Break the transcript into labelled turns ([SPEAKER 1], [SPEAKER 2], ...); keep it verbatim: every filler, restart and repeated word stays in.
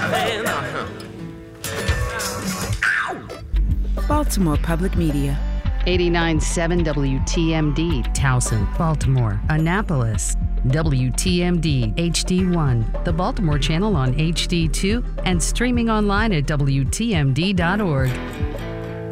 [SPEAKER 1] Baltimore Public Media.
[SPEAKER 2] eighty-nine point seven W T M D, Towson, Baltimore, Annapolis. W T M D H D one, the Baltimore channel on H D two, and streaming online at W T M D dot org.